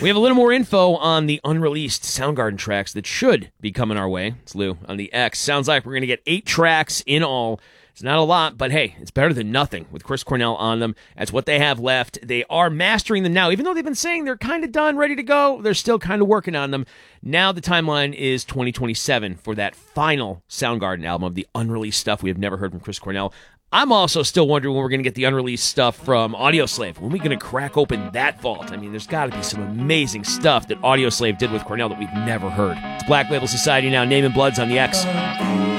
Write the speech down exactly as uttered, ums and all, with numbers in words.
We have a little more info on the unreleased Soundgarden tracks that should be coming our way. It's Lou on the X. Sounds like we're going to get eight tracks in all. It's not a lot, but hey, it's better than nothing with Chris Cornell on them. That's what they have left. They are mastering them now. Even though they've been saying they're kind of done, ready to go, they're still kind of working on them. Now the timeline is twenty twenty-seven for that final Soundgarden album of the unreleased stuff we have never heard from Chris Cornell. I'm also still wondering when we're going to get the unreleased stuff from Audioslave. When are we going to crack open that vault? I mean, there's got to be some amazing stuff that Audioslave did with Cornell that we've never heard. It's Black Label Society now. Name and Blood's on the X.